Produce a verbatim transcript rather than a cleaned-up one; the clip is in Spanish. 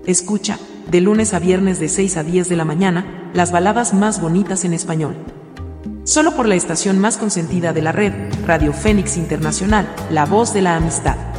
Escucha, de lunes a viernes de seis a diez de la mañana, las baladas más bonitas en español. Solo por la estación más consentida de la red, Radio Fénix Internacional, la voz de la amistad.